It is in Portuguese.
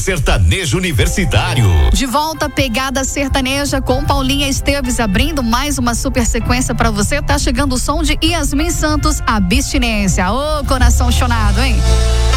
Sertanejo Universitário. De volta, pegada sertaneja com Paulinha Esteves, abrindo mais uma super sequência pra você. Tá chegando o som de Yasmin Santos, Abstinência. Ô, coração chonado, hein?